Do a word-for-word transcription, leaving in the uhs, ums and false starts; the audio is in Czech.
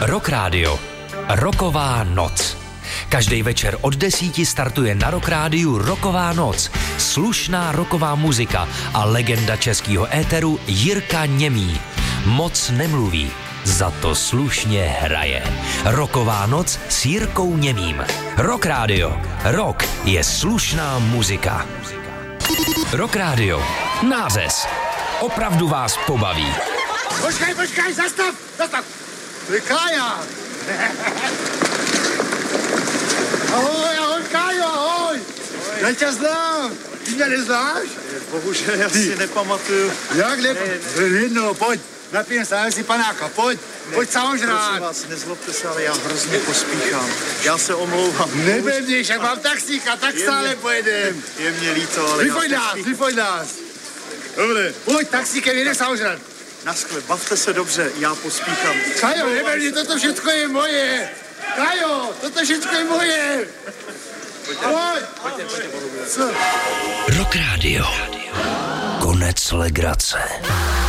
Rock Radio. Rocková noc. Každý večer od desíti startuje na Rock Rádiu Rocková noc. Slušná rocková muzika a legenda českého éteru Jirka Němý. Moc nemluví, za to slušně hraje. Rocková noc s Jirkou Němým. Rock Radio. Rock je slušná muzika. Rock Radio. Nářez. Opravdu vás pobaví. Počkej, počkej, zastav, zastav. To je Kája. Ahoj, ahoj, Kájo, ahoj. Já tě znám. Ty mě neznáš? Bohužel, já si nepamatuju. Jak ne? Jedno, pojď. Napijem se, si panáka, pojď. Ne, pojď samozřejmě. Prosím vás, nezlobte se, ale já hrozně pospíchám. Já se omlouvám. Nebedíš, jak mám taxíka, tak Je stále mě- pojedem. Je mě líto, ale Vyfoď já nás, pospíchám. vyfoď nás. Dobre, pojď, taxíkem jedem samozřejmě. Naschle, bavte se dobře, já pospíchám. Kajo, nebedí, toto všechno je moje. Kajo, toto všechno je moje. Pojď. Co? Rock Radio. Konec legrace.